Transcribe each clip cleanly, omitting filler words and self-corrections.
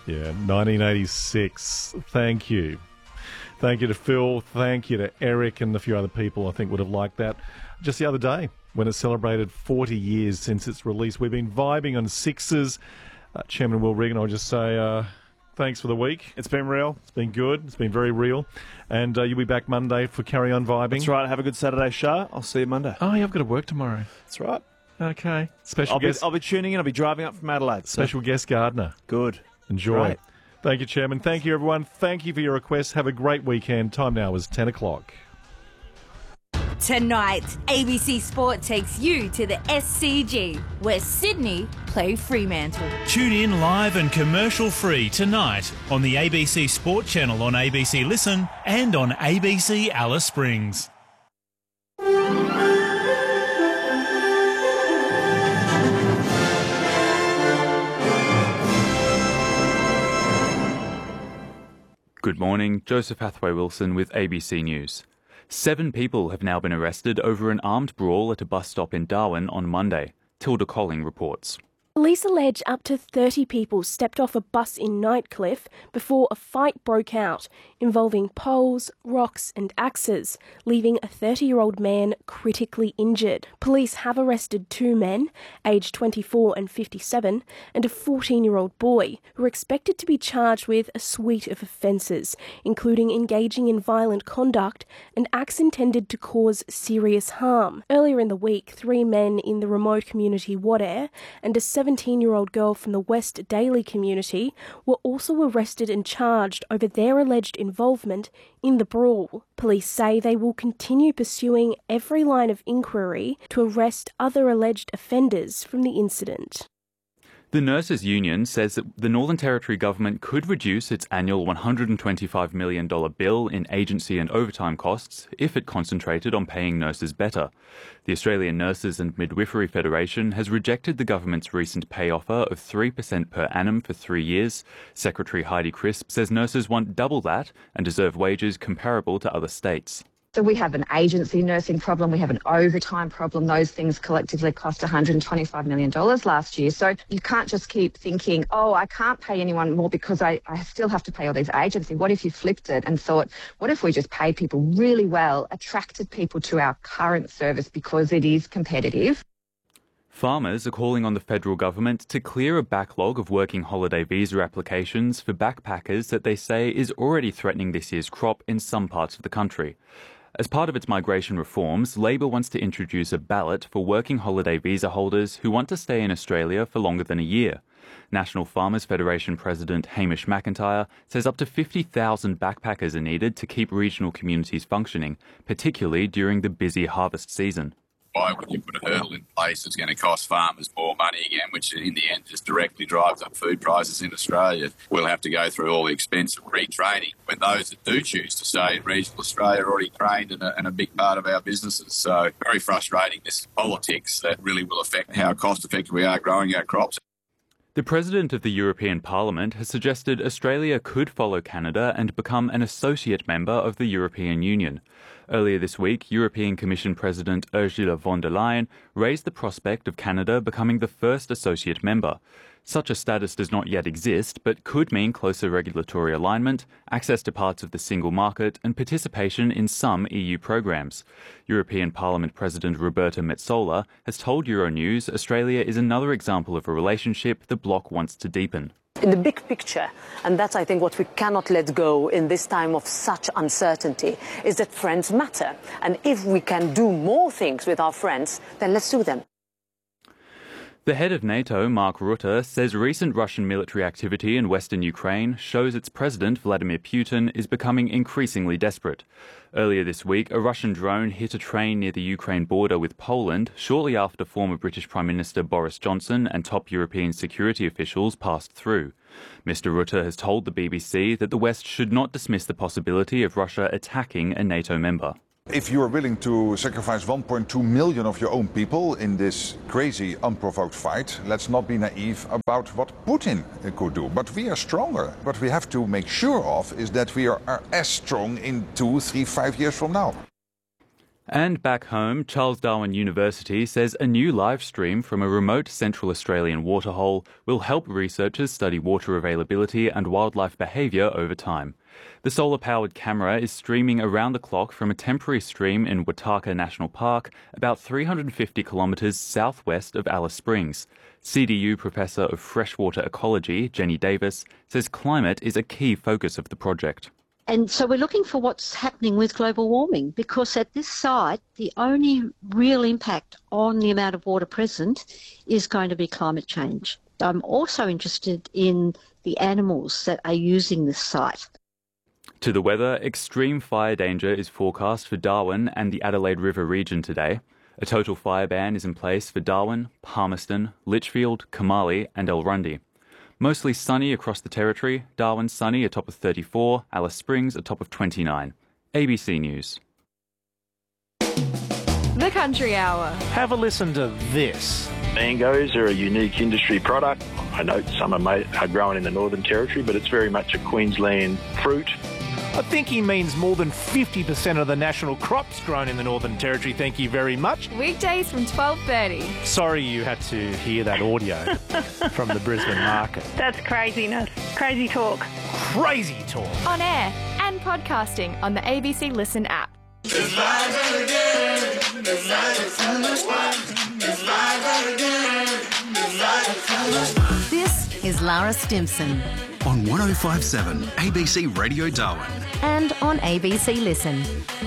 Yeah, 1986. Thank you. Thank you to Phil. Thank you to Eric and a few other people I think would have liked that. Just the other day, when it celebrated 40 years since its release, we've been vibing on sixes. Chairman Will Regan, I'll just say thanks for the week. It's been real. It's been good. It's been very real. And you'll be back Monday for Carry On Vibing. That's right. Have a good Saturday show. I'll see you Monday. Oh, yeah, I've got to work tomorrow. That's right. Okay. Special guest. I'll be tuning in. I'll be driving up from Adelaide. Special guest Gardner. Good. Enjoy. Great. Thank you, Chairman. Thank you, everyone. Thank you for your requests. Have a great weekend. Time now is 10 o'clock. Tonight, ABC Sport takes you to the SCG, where Sydney play Fremantle. Tune in live and commercial-free tonight on the ABC Sport channel on ABC Listen and on ABC Alice Springs. Good morning, Joseph Hathaway-Wilson with ABC News. 7 people have now been arrested over an armed brawl at a bus stop in Darwin on Monday. Tilda Colling reports. Police allege up to 30 people stepped off a bus in Nightcliff before a fight broke out involving poles, rocks and axes, leaving a 30-year-old man critically injured. Police have arrested 2 men, aged 24 and 57, and a 14-year-old boy, who are expected to be charged with a suite of offences, including engaging in violent conduct and acts intended to cause serious harm. Earlier in the week, 3 men in the remote community Wadair and a 17-year-old girl from the West Daly community were also arrested and charged over their alleged involvement in the brawl. Police say they will continue pursuing every line of inquiry to arrest other alleged offenders from the incident. The Nurses Union says that the Northern Territory government could reduce its annual $125 million bill in agency and overtime costs if it concentrated on paying nurses better. The Australian Nurses and Midwifery Federation has rejected the government's recent pay offer of 3% per annum for 3 years. Secretary Heidi Crisp says nurses want double that and deserve wages comparable to other states. So we have an agency nursing problem, we have an overtime problem. Those things collectively cost $125 million last year. So you can't just keep thinking, oh, I can't pay anyone more because I still have to pay all these agency. What if you flipped it and thought, what if we just paid people really well, attracted people to our current service because it is competitive? Farmers are calling on the federal government to clear a backlog of working holiday visa applications for backpackers that they say is already threatening this year's crop in some parts of the country. As part of its migration reforms, Labor wants to introduce a ballot for working holiday visa holders who want to stay in Australia for longer than a year. National Farmers Federation President Hamish McIntyre says up to 50,000 backpackers are needed to keep regional communities functioning, particularly during the busy harvest season. Why would you put a hurdle in place that's going to cost farmers more money again, which in the end just directly drives up food prices in Australia? We'll have to go through all the expense of retraining when those that do choose to stay in regional Australia are already trained and a big part of our businesses. So very frustrating, this politics that really will affect how cost effective we are growing our crops. The President of the European Parliament has suggested Australia could follow Canada and become an associate member of the European Union. Earlier this week, European Commission President Ursula von der Leyen raised the prospect of Canada becoming the first associate member. Such a status does not yet exist, but could mean closer regulatory alignment, access to parts of the single market, and participation in some EU programs. European Parliament President Roberta Metsola has told Euronews Australia is another example of a relationship the bloc wants to deepen. In the big picture, and that's, I think, what we cannot let go in this time of such uncertainty, is that friends matter. And if we can do more things with our friends, then let's do them. The head of NATO, Mark Rutte, says recent Russian military activity in western Ukraine shows its president, Vladimir Putin, is becoming increasingly desperate. Earlier this week, a Russian drone hit a train near the Ukraine border with Poland shortly after former British Prime Minister Boris Johnson and top European security officials passed through. Mr. Rutte has told the BBC that the West should not dismiss the possibility of Russia attacking a NATO member. If you are willing to sacrifice 1.2 million of your own people in this crazy, unprovoked fight, let's not be naive about what Putin could do. But we are stronger. What we have to make sure of is that we are as strong in 2, 3, 5 years from now. And back home, Charles Darwin University says a new live stream from a remote Central Australian waterhole will help researchers study water availability and wildlife behaviour over time. The solar-powered camera is streaming around the clock from a temporary stream in Wataka National Park, about 350 kilometres southwest of Alice Springs. CDU Professor of Freshwater Ecology, Jenny Davis, says climate is a key focus of the project. And so we're looking for what's happening with global warming, because at this site, the only real impact on the amount of water present is going to be climate change. I'm also interested in the animals that are using this site. To the weather, extreme fire danger is forecast for Darwin and the Adelaide River region today. A total fire ban is in place for Darwin, Palmerston, Litchfield, Kamali and Elrundy. Mostly sunny across the territory. Darwin sunny, a top of 34. Alice Springs, a top of 29. ABC News. The Country Hour. Have a listen to this. Mangoes are a unique industry product. I know some are grown in the Northern Territory, but it's very much a Queensland fruit. I think he means more than 50% of the national crops grown in the Northern Territory. Thank you very much. Weekdays from 12:30. Sorry you had to hear that audio from the Brisbane market. That's craziness. Crazy talk. Crazy talk. On air and podcasting on the ABC Listen app. This is Lara Stimson. On 105.7 ABC Radio Darwin. And on ABC Listen.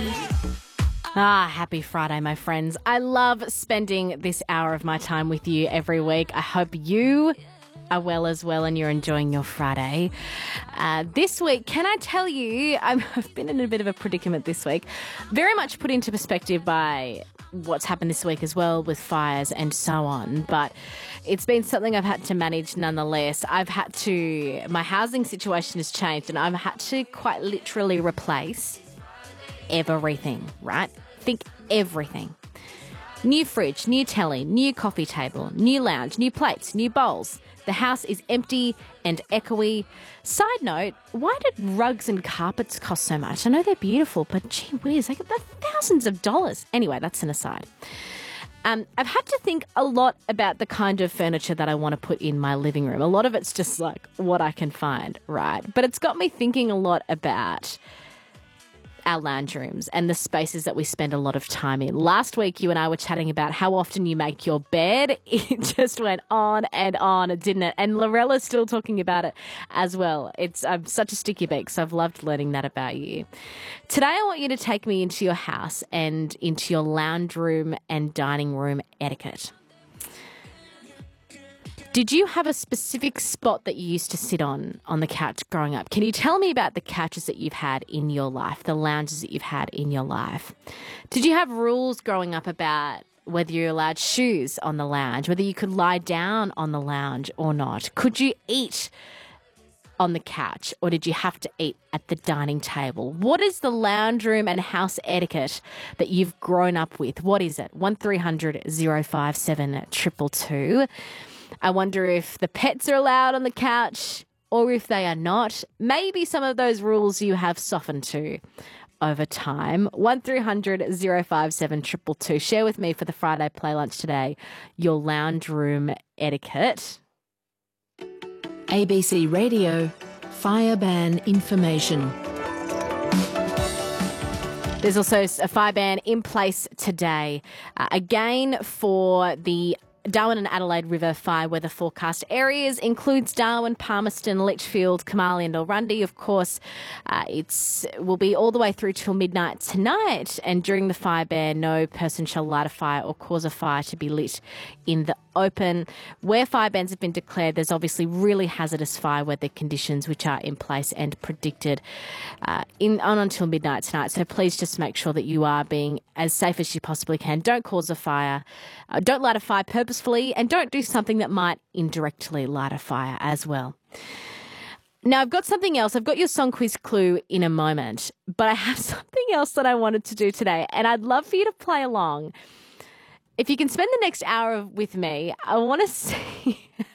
Happy Friday, my friends. I love spending this hour of my time with you every week. I hope you are well as well and you're enjoying your Friday. This week, can I tell you, I've been in a bit of a predicament this week. Very much put into perspective by what's happened this week as well with fires and so on. But it's been something I've had to manage nonetheless. My housing situation has changed and I've had to quite literally replace everything, right? Think everything. New fridge, new telly, new coffee table, new lounge, new plates, new bowls. The house is empty and echoey. Side note, why did rugs and carpets cost so much? I know they're beautiful, but gee whiz, they're thousands of dollars. Anyway, that's an aside. I've had to think a lot about the kind of furniture that I want to put in my living room. A lot of it's just like what I can find, right? But it's got me thinking a lot about our lounge rooms and the spaces that we spend a lot of time in. Last week, you and I were chatting about how often you make your bed. It just went on, didn't it? And Lorella's still talking about it as well. I'm such a sticky beak, so I've loved learning that about you. Today, I want you to take me into your house and into your lounge room and dining room etiquette. Did you have a specific spot that you used to sit on the couch growing up? Can you tell me about the couches that you've had in your life, the lounges that you've had in your life? Did you have rules growing up about whether you're allowed shoes on the lounge, whether you could lie down on the lounge or not? Could you eat on the couch or did you have to eat at the dining table? What is the lounge room and house etiquette that you've grown up with? What is it? 1300 057 222. I wonder if the pets are allowed on the couch or if they are not. Maybe some of those rules you have softened to over time. 1300 057 222. Share with me for the Friday Play Lunch today your lounge room etiquette. ABC Radio, fire ban information. There's also a fire ban in place today. Again, for the Darwin and Adelaide River fire weather forecast areas includes Darwin, Palmerston, Litchfield, Kamali and Elrundy. Of course, will be all the way through till midnight tonight. And during the fire ban, no person shall light a fire or cause a fire to be lit in the open. Where fire bans have been declared, there's obviously really hazardous fire weather conditions which are in place and predicted on until midnight tonight. So please just make sure that you are being as safe as you possibly can. Don't cause a fire. Don't light a fire purposefully and don't do something that might indirectly light a fire as well. Now, I've got something else. I've got your song quiz clue in a moment, but I have something else that I wanted to do today, and I'd love for you to play along. If you can spend the next hour with me, I want to see